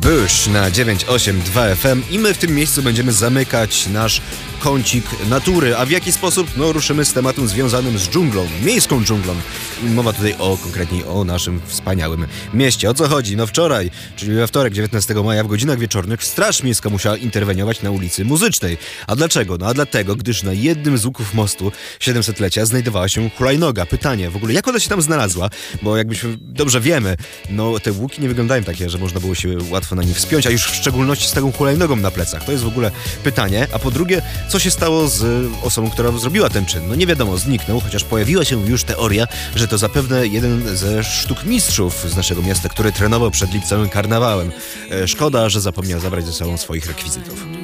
Bush na 982 FM i my w tym miejscu będziemy zamykać nasz kącik natury. A w jaki sposób? No ruszymy z tematem związanym z dżunglą, miejską dżunglą. Mowa tutaj konkretnie o naszym wspaniałym mieście. O co chodzi? No wczoraj, czyli we wtorek 19 maja w godzinach wieczornych Straż Miejska musiała interweniować na ulicy Muzycznej. A dlaczego? No a dlatego, gdyż na jednym z łuków mostu 700-lecia znajdowała się hulajnoga. Pytanie w ogóle, jak ona się tam znalazła? Bo jakbyśmy dobrze wiemy, no te łuki nie wyglądają takie, że można było się łatwo na nich wspiąć, a już w szczególności z taką hulajnogą na plecach. To jest w ogóle pytanie. A po drugie, co się stało z osobą, która zrobiła ten czyn? No nie wiadomo, zniknął, chociaż pojawiła się już teoria, że to zapewne jeden ze sztukmistrzów z naszego miasta, który trenował przed lipcowym karnawałem. Szkoda, że zapomniał zabrać ze sobą swoich rekwizytów.